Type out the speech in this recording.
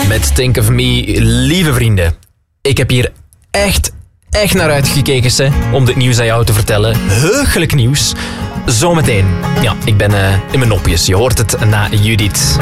Met Think of Me, lieve vrienden. Ik heb hier echt naar uitgekeken, hè, om dit nieuws aan jou te vertellen. Heugelijk nieuws. Zometeen. Ja, ik ben in mijn nopjes. Je hoort het na Judith.